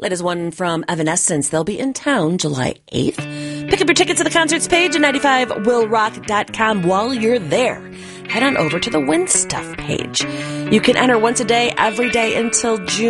Latest one from Evanescence. They'll be in town July 8th. Pick up your tickets at the concerts page at 95willrock.com. While you're there, head on over to the Win Stuff page. You can enter once a day, every day until June.